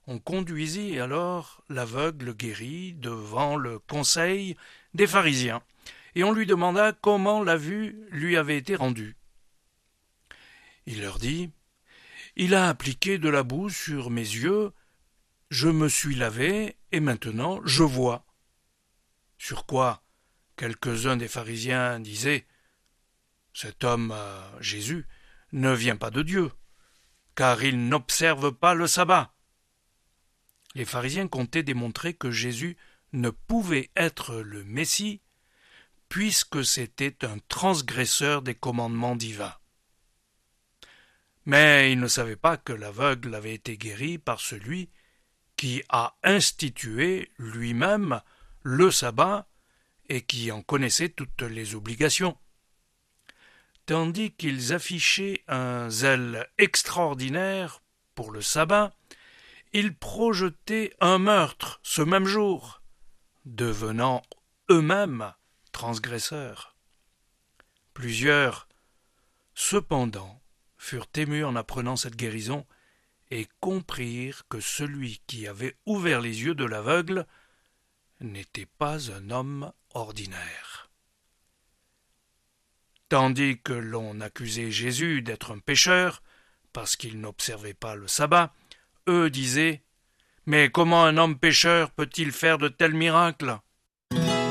On conduisit alors l'aveugle guéri devant le conseil des pharisiens, et on lui demanda comment la vue lui avait été rendue. Il leur dit « Il a appliqué de la boue sur mes yeux, je me suis lavé, et maintenant je vois. » Sur quoi quelques-uns des pharisiens disaient « Cet homme, Jésus, ne vient pas de Dieu, car il n'observe pas le sabbat. » Les pharisiens comptaient démontrer que Jésus ne pouvait être le Messie, puisque c'était un transgresseur des commandements divins. Mais ils ne savaient pas que l'aveugle avait été guéri par celui qui a institué lui-même le sabbat et qui en connaissait toutes les obligations. Tandis qu'ils affichaient un zèle extraordinaire pour le sabbat, ils projetaient un meurtre ce même jour, devenant eux-mêmes transgresseurs. Plusieurs, cependant, furent émus en apprenant cette guérison et comprirent que celui qui avait ouvert les yeux de l'aveugle n'était pas un homme ordinaire. Tandis que l'on accusait Jésus d'être un pécheur, parce qu'il n'observait pas le sabbat, eux disaient « Mais comment un homme pécheur peut-il faire de tels miracles »